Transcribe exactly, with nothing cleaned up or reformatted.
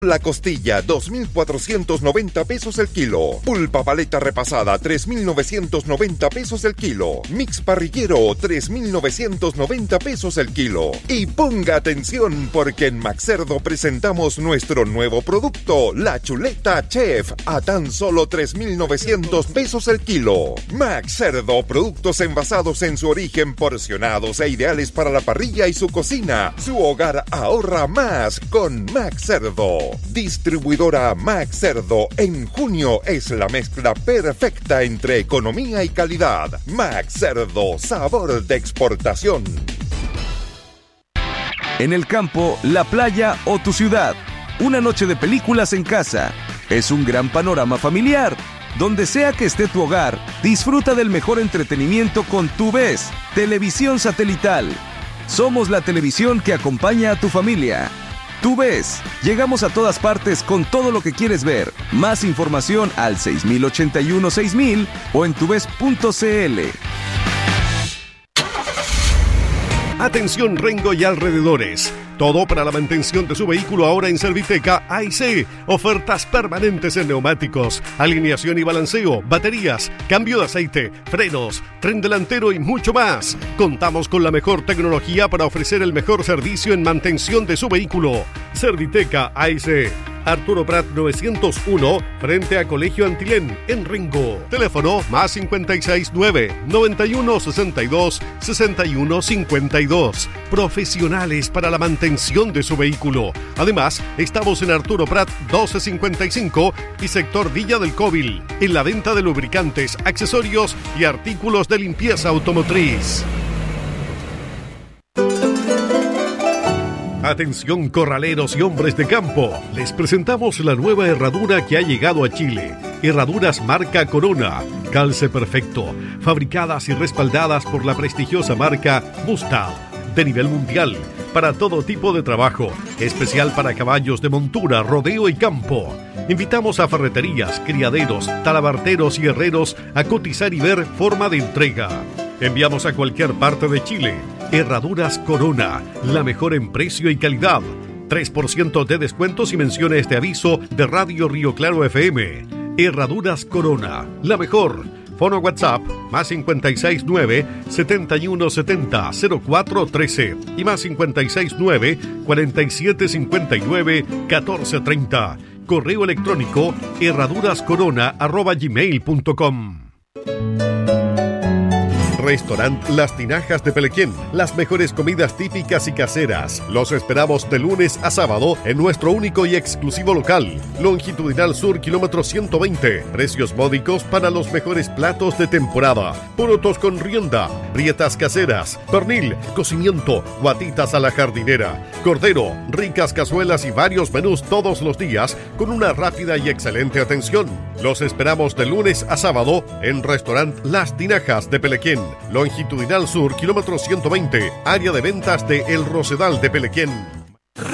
La costilla, dos mil cuatrocientos noventa pesos el kilo. Pulpa paleta repasada, tres mil novecientos noventa pesos el kilo. Mix parrillero, tres mil novecientos noventa pesos el kilo. Y ponga atención porque en Maxcerdo presentamos nuestro nuevo producto, la chuleta Chef, a tan solo tres mil novecientos pesos el kilo. Maxcerdo, productos envasados en su origen, porcionados e ideales para la parrilla y su cocina. Su hogar ahorra más con Maxcerdo. Distribuidora Maxcerdo. En junio es la mezcla perfecta entre economía y calidad. Maxcerdo, sabor de exportación. En el campo, la playa o tu ciudad. Una noche de películas en casa. Es un gran panorama familiar. Donde sea que esté tu hogar, disfruta del mejor entretenimiento con TuVes, televisión satelital. Somos la televisión que acompaña a tu familia. TuVes, llegamos a todas partes con todo lo que quieres ver. Más información al seis mil ochenta y uno seis mil o en tuves punto cl. Atención Rengo y alrededores. Todo para la mantención de su vehículo ahora en Serviteca A y C. Ofertas permanentes en neumáticos, alineación y balanceo, baterías, cambio de aceite, frenos, tren delantero y mucho más. Contamos con la mejor tecnología para ofrecer el mejor servicio en mantención de su vehículo. Serviteca A y C. Arturo Prat novecientos uno, frente a Colegio Antilén, en Rengo. Teléfono más cincuenta y seis nueve, noventa y uno sesenta y dos, sesenta y uno cincuenta y dos. Profesionales para la mantención de su vehículo. Además, estamos en Arturo Prat doce cincuenta y cinco y sector Villa del Cóbil, en la venta de lubricantes, accesorios y artículos de limpieza automotriz. Atención corraleros y hombres de campo, les presentamos la nueva herradura que ha llegado a Chile. Herraduras marca Corona, calce perfecto, fabricadas y respaldadas por la prestigiosa marca Mustang, de nivel mundial, para todo tipo de trabajo, especial para caballos de montura, rodeo y campo. Invitamos a ferreterías, criaderos, talabarteros y herreros a cotizar y ver forma de entrega. Enviamos a cualquier parte de Chile. Herraduras Corona, la mejor en precio y calidad. tres por ciento de descuento si menciona este aviso de Radio Río Claro F M. Herraduras Corona, la mejor. Fono WhatsApp, más cincuenta y seis nueve, setenta y uno setenta, cero cuatro trece y más cincuenta y seis nueve, cuarenta y siete cincuenta y nueve, catorce treinta. Correo electrónico herradurascorona arroba gmail punto com. Restaurant Las Tinajas de Pelequén. Las mejores comidas típicas y caseras. Los esperamos de lunes a sábado en nuestro único y exclusivo local. Longitudinal Sur, kilómetro ciento veinte. Precios módicos para los mejores platos de temporada. Porotos con rienda, prietas caseras, pernil, cocimiento, guatitas a la jardinera, cordero, ricas cazuelas y varios menús todos los días con una rápida y excelente atención. Los esperamos de lunes a sábado en Restaurant Las Tinajas de Pelequén. Longitudinal Sur, kilómetro ciento veinte, área de ventas de El Rosedal de Pelequén.